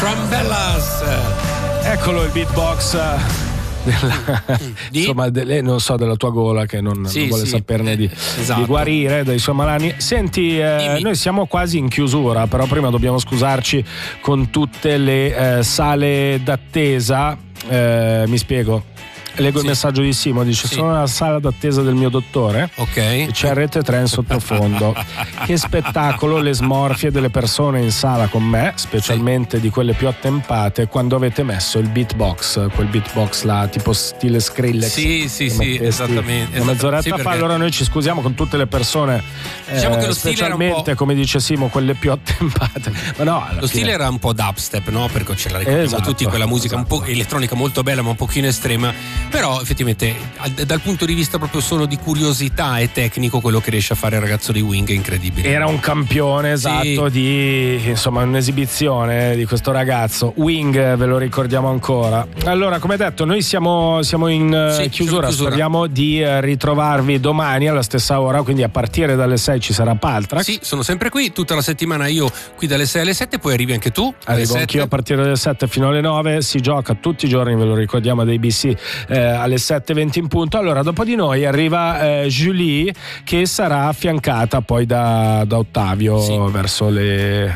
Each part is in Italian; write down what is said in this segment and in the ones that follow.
Trambellas. Eccolo il beatbox insomma non so, della tua gola che non vuole saperne di guarire dai suoi malanni. Senti, noi siamo quasi in chiusura, però prima dobbiamo scusarci con tutte le sale d'attesa. Mi spiego. Leggo il messaggio di Simo, dice sono nella sala d'attesa del mio dottore, e c'è Rete 3 in sottofondo. Che spettacolo le smorfie delle persone in sala con me, specialmente di quelle più attempate, quando avete messo il beatbox, quel beatbox là tipo stile Skrillex. Sì, esattamente. Una mezz'oretta fa, allora noi ci scusiamo con tutte le persone, diciamo che lo specialmente come dice Simo, quelle più attempate. Ma no, lo stile era un po' dubstep, no? Perché ce la ricordiamo tutti, quella musica un po' elettronica molto bella ma un pochino estrema. Però effettivamente dal punto di vista proprio solo di curiosità e tecnico, quello che riesce a fare il ragazzo di Wing è incredibile. Era un campione di insomma un'esibizione di questo ragazzo. Wing, ve lo ricordiamo ancora. Allora, come detto, noi siamo in chiusura. Speriamo di ritrovarvi domani alla stessa ora, quindi a partire dalle 6 ci sarà Paltrax. Sì, sono sempre qui tutta la settimana, io qui dalle 6 alle 7, poi arrivi anche tu. Arrivo anch'io a partire dalle 7 fino alle 9, si gioca tutti i giorni, ve lo ricordiamo, ad ABC alle 7:20 in punto. Allora, dopo di noi arriva Julie, che sarà affiancata poi da Ottavio verso le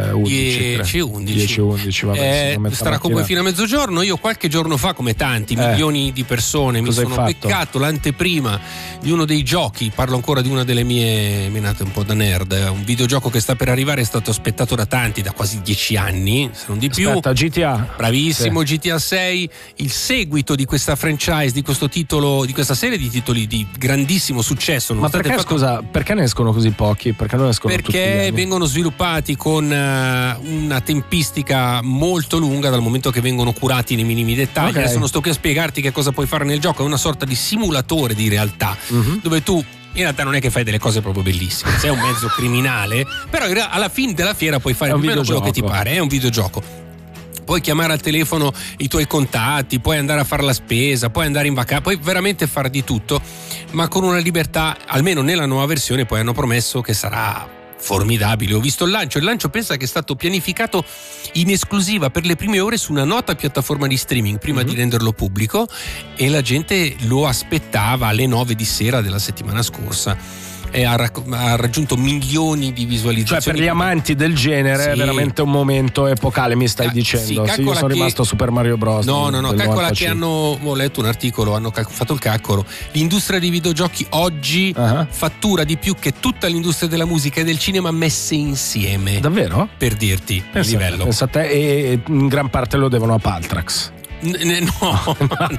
10-11. Starà con voi fino a mezzogiorno. Io qualche giorno fa, come tanti milioni di persone, mi sono beccato l'anteprima di uno dei giochi. Parlo ancora di una delle mie menate un po' da nerd, un videogioco che sta per arrivare, è stato aspettato da tanti, da quasi 10 anni, se non di più. GTA. Bravissimo, GTA 6, il seguito di questa franchise, di questo titolo, di questa serie di titoli di grandissimo successo. Ma perché, scusa, perché ne escono così pochi? Perché non escono tutti gli anni? Perché vengono sviluppati con una tempistica molto lunga, dal momento che vengono curati nei minimi dettagli. Adesso non sto qui a spiegarti che cosa puoi fare nel gioco, è una sorta di simulatore di realtà, dove tu in realtà non è che fai delle cose proprio bellissime, sei un mezzo criminale, però alla fine della fiera puoi fare più o meno quello che ti pare. È un videogioco. Puoi chiamare al telefono i tuoi contatti, puoi andare a fare la spesa, puoi andare in vacanza, puoi veramente fare di tutto, ma con una libertà, almeno nella nuova versione. Poi hanno promesso che sarà formidabile. Ho visto il lancio pensa che è stato pianificato in esclusiva per le prime ore su una nota piattaforma di streaming prima di renderlo pubblico, e la gente lo aspettava alle 9 di sera della settimana scorsa. E ha raggiunto milioni di visualizzazioni. Cioè, per gli amanti del genere è veramente un momento epocale, mi stai dicendo. Io sono rimasto Super Mario Bros. No, calcola che ho letto un articolo, hanno fatto il calcolo. L'industria dei videogiochi oggi fattura di più che tutta l'industria della musica e del cinema messe insieme. Davvero? Per dirti il livello. Pensa a te, e in gran parte lo devono a Paltrax. No.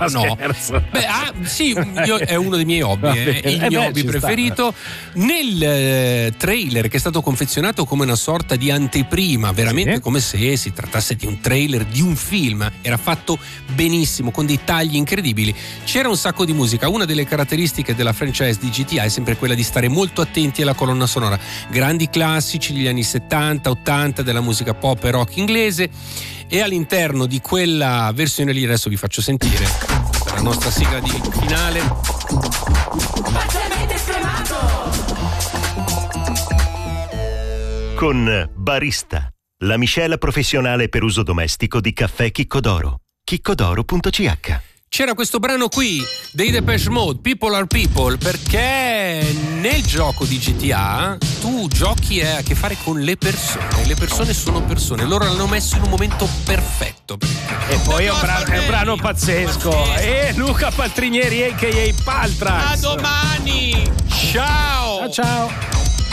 È uno dei miei hobby, è il mio hobby preferito. Nel trailer, che è stato confezionato come una sorta di anteprima, veramente come se si trattasse di un trailer di un film, era fatto benissimo, con dei tagli incredibili, c'era un sacco di musica. Una delle caratteristiche della franchise di GTA è sempre quella di stare molto attenti alla colonna sonora, grandi classici degli anni 70, 80 della musica pop e rock inglese. E all'interno di quella versione lì, adesso vi faccio sentire la nostra sigla di finale. Con Barista, la miscela professionale per uso domestico di caffè Chiccodoro. chiccodoro.ch. C'era questo brano qui dei Depeche Mode, People Are People, perché nel gioco di GTA tu giochi a che fare con le persone sono persone, loro l'hanno messo in un momento perfetto. E poi è un brano pazzesco. E Luca Paltrinieri, a.k.a. Paltrax. A domani, ciao. Ciao.